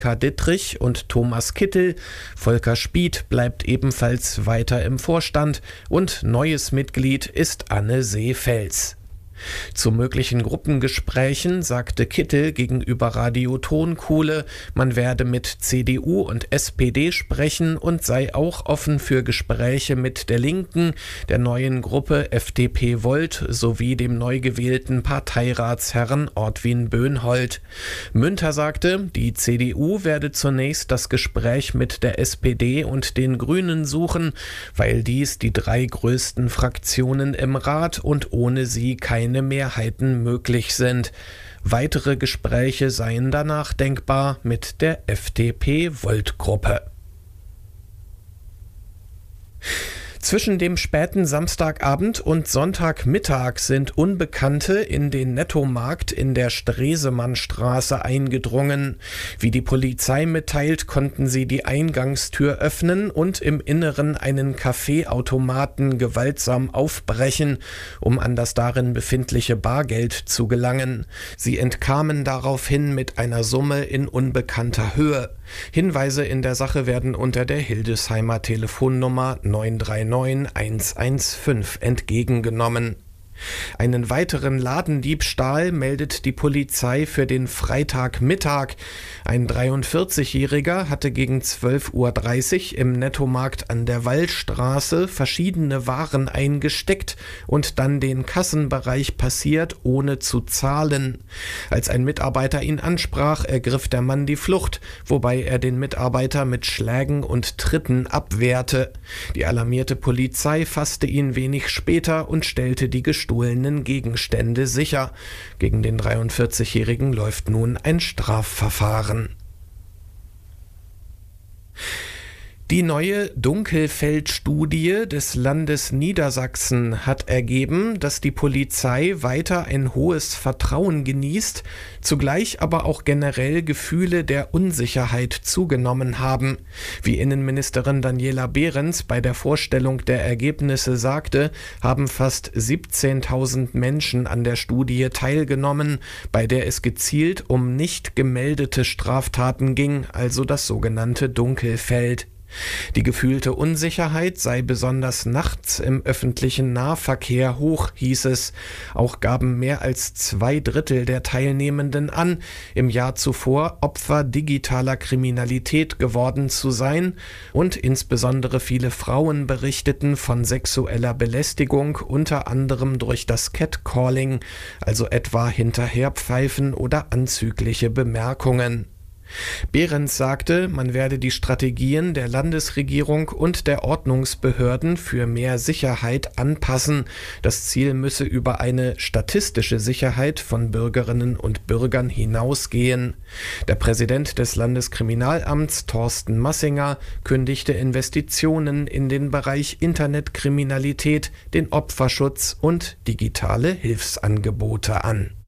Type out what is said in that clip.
K. Dittrich und Thomas Kittel. Volker Spieth bleibt ebenfalls weiter im Vorstand und neues Mitglied ist Anne Seefels. Zu möglichen Gruppengesprächen sagte Kittel gegenüber Radio Tonkuhle, man werde mit CDU und SPD sprechen und sei auch offen für Gespräche mit der Linken, der neuen Gruppe FDP Volt sowie dem neu gewählten Parteiratsherrn Ortwin Böhnhold. Münter sagte, die CDU werde zunächst das Gespräch mit der SPD und den Grünen suchen, weil dies die 3 größten Fraktionen im Rat und ohne sie keine Mehrheiten möglich sind. Weitere Gespräche seien danach denkbar mit der FDP-Volt-Gruppe. Zwischen dem späten Samstagabend und Sonntagmittag sind Unbekannte in den Nettomarkt in der Stresemannstraße eingedrungen. Wie die Polizei mitteilt, konnten sie die Eingangstür öffnen und im Inneren einen Kaffeeautomaten gewaltsam aufbrechen, um an das darin befindliche Bargeld zu gelangen. Sie entkamen daraufhin mit einer Summe in unbekannter Höhe. Hinweise in der Sache werden unter der Hildesheimer Telefonnummer 939 115 entgegengenommen. Einen weiteren Ladendiebstahl meldet die Polizei für den Freitagmittag. Ein 43-Jähriger hatte gegen 12:30 Uhr im Nettomarkt an der Wallstraße verschiedene Waren eingesteckt und dann den Kassenbereich passiert, ohne zu zahlen. Als ein Mitarbeiter ihn ansprach, ergriff der Mann die Flucht, wobei er den Mitarbeiter mit Schlägen und Tritten abwehrte. Die alarmierte Polizei fasste ihn wenig später und stellte die gestohlenen Gegenstände sicher. Gegen den 43-Jährigen läuft nun ein Strafverfahren. Die neue Dunkelfeld-Studie des Landes Niedersachsen hat ergeben, dass die Polizei weiter ein hohes Vertrauen genießt, zugleich aber auch generell Gefühle der Unsicherheit zugenommen haben. Wie Innenministerin Daniela Behrens bei der Vorstellung der Ergebnisse sagte, haben fast 17.000 Menschen an der Studie teilgenommen, bei der es gezielt um nicht gemeldete Straftaten ging, also das sogenannte Dunkelfeld. Die gefühlte Unsicherheit sei besonders nachts im öffentlichen Nahverkehr hoch, hieß es. Auch gaben mehr als 2/3 der Teilnehmenden an, im Jahr zuvor Opfer digitaler Kriminalität geworden zu sein, und insbesondere viele Frauen berichteten von sexueller Belästigung, unter anderem durch das Catcalling, also etwa Hinterherpfeifen oder anzügliche Bemerkungen. Behrens sagte, man werde die Strategien der Landesregierung und der Ordnungsbehörden für mehr Sicherheit anpassen. Das Ziel müsse über eine statistische Sicherheit von Bürgerinnen und Bürgern hinausgehen. Der Präsident des Landeskriminalamts, Thorsten Massinger, kündigte Investitionen in den Bereich Internetkriminalität, den Opferschutz und digitale Hilfsangebote an.